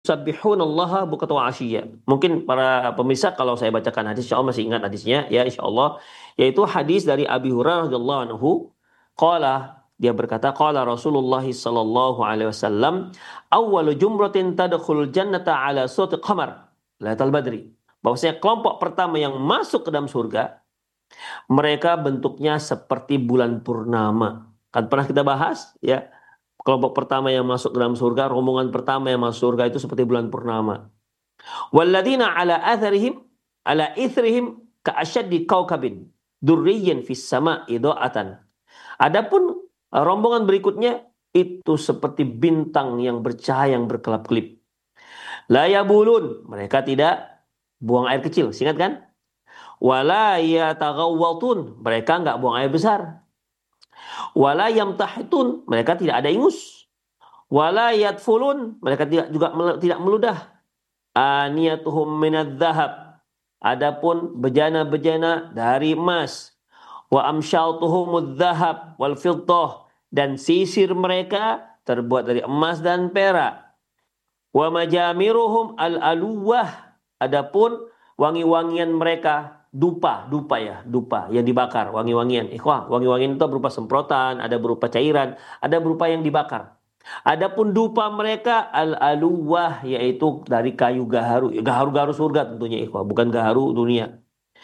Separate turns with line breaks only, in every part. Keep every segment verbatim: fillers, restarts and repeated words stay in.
Yusabbihunallaha bukratan wa asyiya. Mungkin para pemirsa kalau saya bacakan hadis, insyaallah masih ingat hadisnya ya insyaallah, yaitu hadis dari Abi Hurairah radhiyallahu anhu, qala, dia berkata, qala Rasulullah sallallahu alaihi wasallam, awwalu jumratin tadkhulul jannata ala surati qamar lailatul badri. Bahwasanya kelompok pertama yang masuk ke dalam surga, mereka bentuknya seperti bulan purnama. Kan pernah kita bahas ya, kelompok pertama yang masuk dalam surga, rombongan pertama yang masuk surga itu seperti bulan purnama. Walladzina ala atharihim ala ithrihim ka'asyaddi kaukabin durriyyin fis sama'i dha'atan. Adapun rombongan berikutnya itu seperti bintang yang bercahaya yang berkelap-kelip. La yabulun, mereka tidak buang air kecil, ingat kan? Wala yataghawwatun, mereka enggak buang air besar. Wala yamtahitun, mereka tidak ada ingus. Wala yadfulun, mereka tidak juga tidak meludah. Aniyatuhum minadz-dzahab, adapun bejana-bejana dari emas. Wa amsyatuhumudz-dzahab wal fiddah, dan sisir mereka terbuat dari emas dan perak. Wa majamiruhum al-aluwah, adapun wangi-wangian mereka dupa, dupa ya, dupa yang dibakar, wangi-wangian. Ikhwah, wangi-wangian itu berupa semprotan, ada berupa cairan, ada berupa yang dibakar. Adapun dupa mereka al-aluwah, yaitu dari kayu gaharu, gaharu-gaharu surga tentunya ikhwah, bukan gaharu dunia.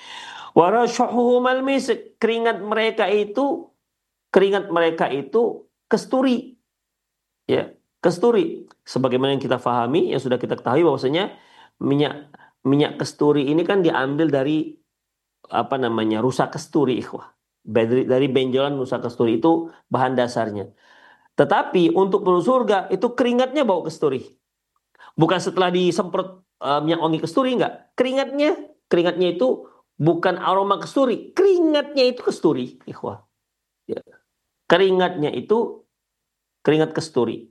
Wa rashuhum al-misk, keringat mereka itu keringat mereka itu kesturi. Ya, kesturi. Sebagaimana yang kita fahami, yang sudah kita ketahui bahwasanya minyak minyak kesturi ini kan diambil dari apa namanya? Rusa kesturi ikhwah. Dari, dari benjolan rusa kesturi itu bahan dasarnya. Tetapi untuk penduduk surga itu keringatnya bau kesturi. Bukan setelah disemprot uh, minyak wangi kesturi, enggak. Keringatnya, keringatnya itu bukan aroma kesturi, keringatnya itu kesturi, ikhwah. Ya. Keringatnya itu keringat kesturi.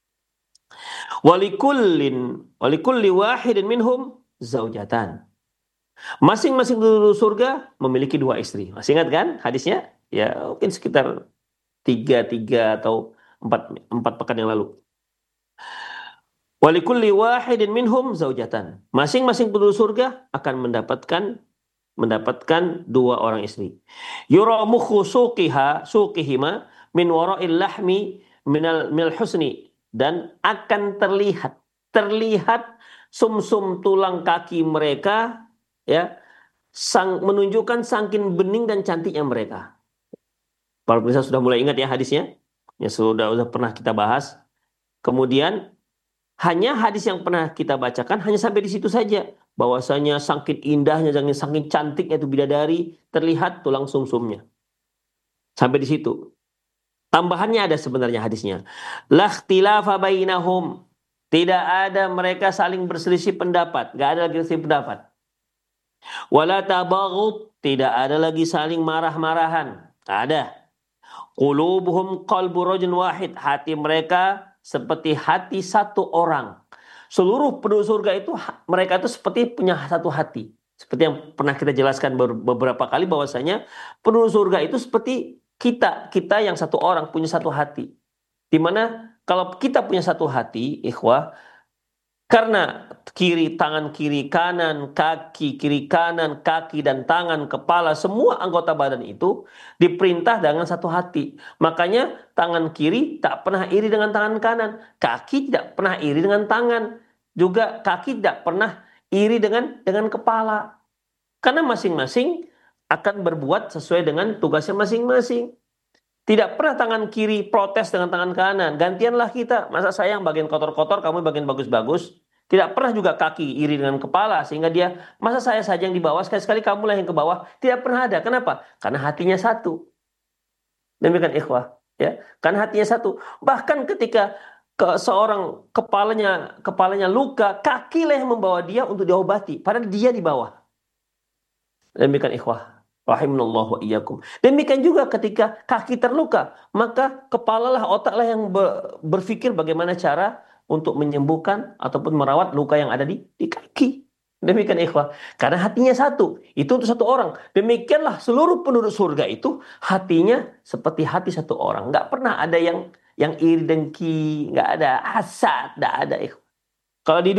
Walikullin walikulli wahidin minhum zaujatan. Masing-masing penduduk surga memiliki dua istri. Masih ingat kan hadisnya? Ya, mungkin sekitar tiga tiga atau empat empat pekan yang lalu. Walikulli wahidin minhum zaujatan. Masing-masing penduduk surga akan mendapatkan mendapatkan dua orang istri. Yura mukhu suqiha suqihima min wara'il lahmi minal mil husni, dan akan terlihat terlihat sumsum tulang kaki mereka ya, sang, menunjukkan saking bening dan cantiknya mereka. Para pemirsa sudah mulai ingat ya hadisnya? Ya sudah sudah pernah kita bahas. Kemudian hanya hadis yang pernah kita bacakan hanya sampai di situ saja. Bahwasanya saking indahnya, saking cantiknya itu bidadari, terlihat tulang sumsumnya. Sampai di situ. Tambahannya ada sebenarnya hadisnya. La ikhtilafa bainahum. Tidak ada mereka saling berselisih pendapat. Gak ada lagi berselisih pendapat. Wala tabaghut. Tidak ada lagi saling marah-marahan. Tak ada. Qulubuhum qalbu rajulin wahid. Hati mereka seperti hati satu orang. Seluruh penduduk surga itu, mereka itu seperti punya satu hati. Seperti yang pernah kita jelaskan beberapa kali bahwasanya penduduk surga itu seperti kita, kita yang satu orang punya satu hati. Dimana kalau kita punya satu hati, ikhwah, karena kiri, tangan kiri, kanan, kaki, kiri, kanan, kaki, dan tangan, kepala, semua anggota badan itu diperintah dengan satu hati. Makanya tangan kiri tak pernah iri dengan tangan kanan. Kaki tidak pernah iri dengan tangan. Juga kaki tidak pernah iri dengan dengan kepala. Karena masing-masing akan berbuat sesuai dengan tugasnya masing-masing. Tidak pernah tangan kiri protes dengan tangan kanan. Gantianlah kita. Masa saya yang bagian kotor-kotor, kamu bagian bagus-bagus. Tidak pernah juga kaki iri dengan kepala. Sehingga dia, masa saya saja yang di bawah, sekali-sekali kamulah yang ke bawah. Tidak pernah ada. Kenapa? Karena hatinya satu. Demikian ikhwah. Ya. Karena hatinya satu. Bahkan ketika ke seorang kepalanya kepalanya luka, kakilah yang membawa dia untuk diobati. Padahal dia di bawah. Demikian ikhwah. Rahimanallah wa iyyakum. Demikian juga ketika kaki terluka, maka kepalalah, otaklah yang berpikir bagaimana cara untuk menyembuhkan ataupun merawat luka yang ada di, di kaki. Demikian ikhwah. Karena hatinya satu. Itu untuk satu orang. Demikianlah seluruh penduduk surga itu hatinya seperti hati satu orang. Nggak pernah ada yang yang iri dengki, nggak ada hasad, nggak ada ikhwah. Kalau di